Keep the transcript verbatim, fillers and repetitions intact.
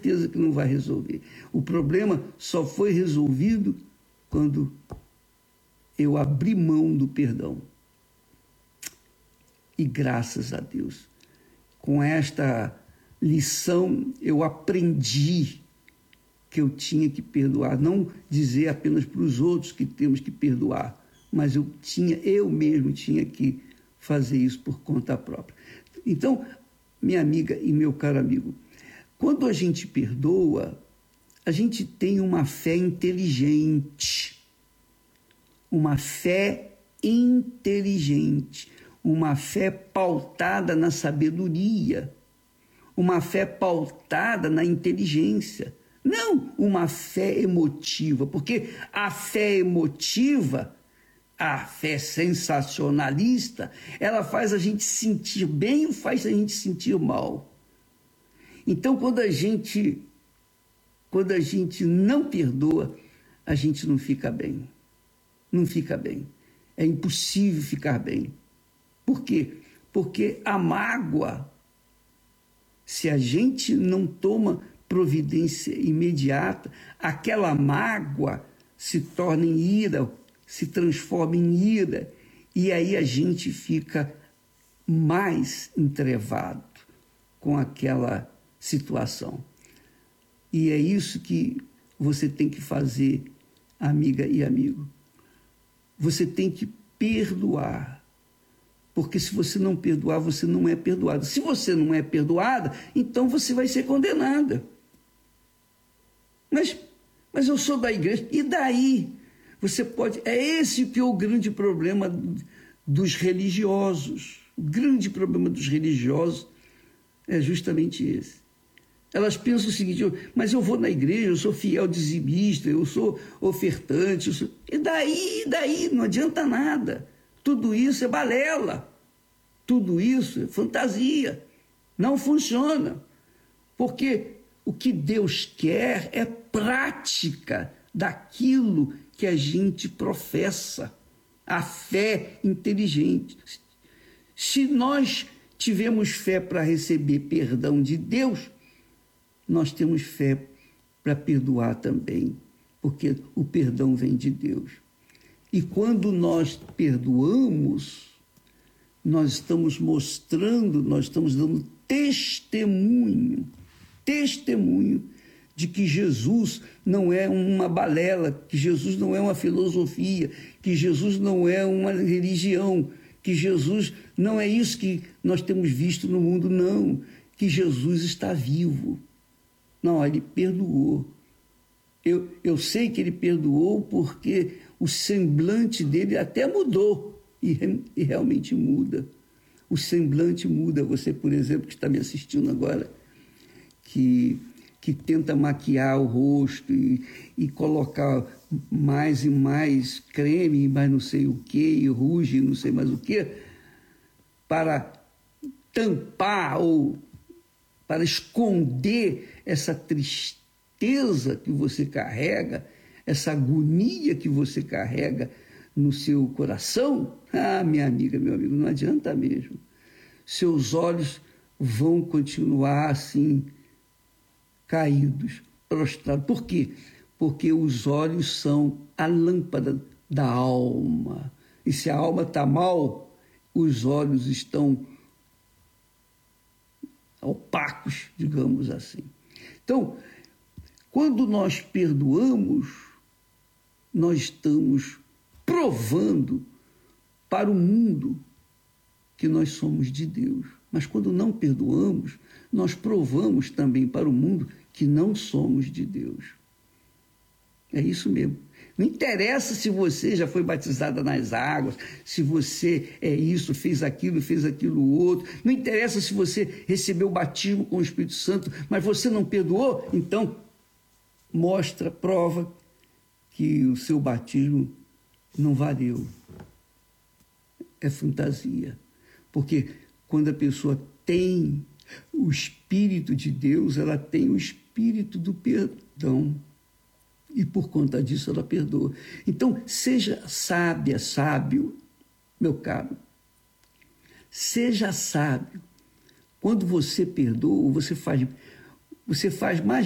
certeza que não vai resolver. O problema só foi resolvido quando eu abri mão do perdão. E graças a Deus, com esta lição eu aprendi que eu tinha que perdoar, não dizer apenas para os outros que temos que perdoar, mas eu tinha, eu mesmo tinha que fazer isso por conta própria. Então, minha amiga e meu caro amigo, quando a gente perdoa, a gente tem uma fé inteligente, uma fé inteligente, uma fé pautada na sabedoria, uma fé pautada na inteligência, não uma fé emotiva, porque a fé emotiva, a fé sensacionalista, ela faz a gente sentir bem ou faz a gente sentir mal. Então, quando a gente, quando a gente não perdoa, a gente não fica bem. Não fica bem. É impossível ficar bem. Por quê? Porque a mágoa, se a gente não toma providência imediata, aquela mágoa se torna em ira, se transforma em ira, e aí a gente fica mais entrevado com aquela situação. E é isso que você tem que fazer, amiga e amigo. Você tem que perdoar. Porque se você não perdoar, você não é perdoado. Se você não é perdoada, então você vai ser condenada. Mas, mas eu sou da igreja. E daí? Você pode... É esse que é o grande problema dos religiosos. O grande problema dos religiosos é justamente esse. Elas pensam o seguinte: mas eu vou na igreja, eu sou fiel dizimista, eu sou ofertante. Eu sou... E daí? E daí? Não adianta nada. Tudo isso é balela, tudo isso é fantasia, não funciona, porque o que Deus quer é prática daquilo que a gente professa, a fé inteligente. Se nós tivemos fé para receber perdão de Deus, nós temos fé para perdoar também, porque o perdão vem de Deus. E quando nós perdoamos, nós estamos mostrando, nós estamos dando testemunho, testemunho de que Jesus não é uma balela, que Jesus não é uma filosofia, que Jesus não é uma religião, que Jesus não é isso que nós temos visto no mundo, não, que Jesus está vivo. Não, ele perdoou. Eu, eu sei que ele perdoou porque o semblante dele até mudou, e, e realmente muda. O semblante muda. Você, por exemplo, que está me assistindo agora, que, que tenta maquiar o rosto e, e colocar mais e mais creme, mais não sei o que, e ruge, não sei mais o que, para tampar ou para esconder essa tristeza que você carrega, essa agonia que você carrega no seu coração. Ah, minha amiga, meu amigo, não adianta mesmo. Seus olhos vão continuar assim, caídos, prostrados. Por quê? Porque os olhos são a lâmpada da alma. E se a alma está mal, os olhos estão opacos, digamos assim. Então, quando nós perdoamos, nós estamos provando para o mundo que nós somos de Deus. Mas quando não perdoamos, nós provamos também para o mundo que não somos de Deus. É isso mesmo. Não interessa se você já foi batizada nas águas, se você é isso, fez aquilo, fez aquilo outro. Não interessa se você recebeu o batismo com o Espírito Santo, mas você não perdoou, então mostra, prova que o seu batismo não valeu. É fantasia. Porque quando a pessoa tem o Espírito de Deus, ela tem o Espírito do perdão. E por conta disso ela perdoa. Então, seja sábia, sábio, meu caro. Seja sábio. Quando você perdoa, você faz, você faz mais